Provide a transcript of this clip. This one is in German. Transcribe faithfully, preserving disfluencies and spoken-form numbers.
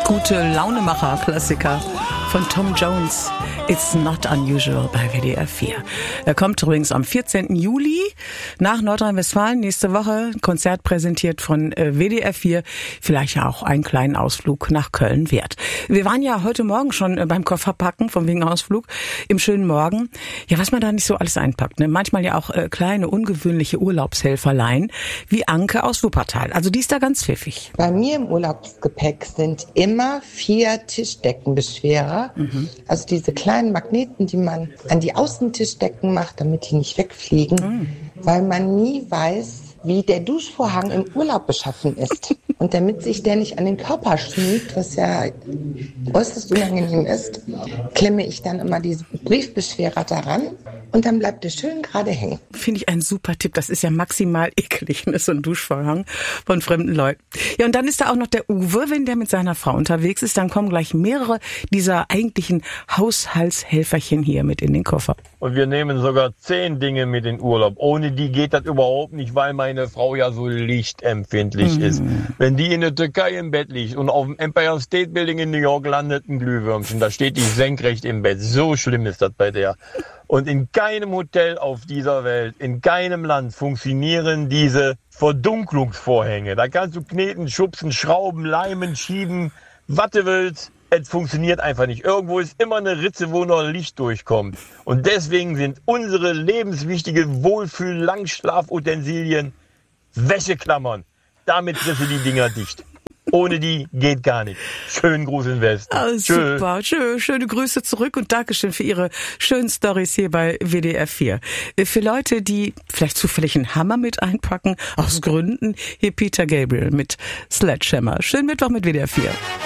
Gute Launemacher-Klassiker von Tom Jones. It's not unusual bei W D R vier. Er kommt übrigens am vierzehnten Juli nach Nordrhein-Westfalen. Nächste Woche ein Konzert präsentiert von W D R vier. Vielleicht ja auch einen kleinen Ausflug nach Köln wert. Wir waren ja heute Morgen schon beim Kofferpacken von wegen Ausflug im schönen Morgen. Ja, was man da nicht so alles einpackt. Ne? Manchmal ja auch äh, kleine, ungewöhnliche Urlaubshelferlein wie Anke aus Wuppertal. Also die ist da ganz pfiffig. Bei mir im Urlaubsgepäck sind immer vier Tischdeckenbeschwerer. Mhm. Also diese kleinen Magneten, die man an die Außentischdecken macht, damit die nicht wegfliegen, mhm. weil man nie weiß, wie der Duschvorhang im Urlaub beschaffen ist. Und damit sich der nicht an den Körper schmiegt, was ja äußerst unangenehm ist, klemme ich dann immer diese Briefbeschwerer daran und dann bleibt der schön gerade hängen. Finde ich ein super Tipp. Das ist ja maximal eklig, ne? So ein Duschvorhang von fremden Leuten. Ja, und dann ist da auch noch der Uwe, wenn der mit seiner Frau unterwegs ist, dann kommen gleich mehrere dieser eigentlichen Haushaltshelferchen hier mit in den Koffer. Und wir nehmen sogar zehn Dinge mit in Urlaub. Ohne die geht das überhaupt nicht, weil meine Frau ja so lichtempfindlich mm. ist. Wenn die in der Türkei im Bett liegt und auf dem Empire State Building in New York landet ein Glühwürmchen, da steht die senkrecht im Bett. So schlimm ist das bei der. Und in keinem Hotel auf dieser Welt, in keinem Land funktionieren diese Verdunklungsvorhänge. Da kannst du kneten, schubsen, schrauben, leimen, schieben, was du willst. Es funktioniert einfach nicht. Irgendwo ist immer eine Ritze, wo noch Licht durchkommt. Und deswegen sind unsere lebenswichtige Wohlfühl-Langschlafutensilien Wäscheklammern. Damit kriegst du die Dinger dicht. Ohne die geht gar nicht. Schönen Gruß in Westen. Oh, super, Tschö. Schöne Grüße zurück und Dankeschön für Ihre schönen Storys hier bei W D R vier. Für Leute, die vielleicht zufällig einen Hammer mit einpacken, aus Gründen, hier Peter Gabriel mit Sledgehammer. Schönen Mittwoch mit W D R vier.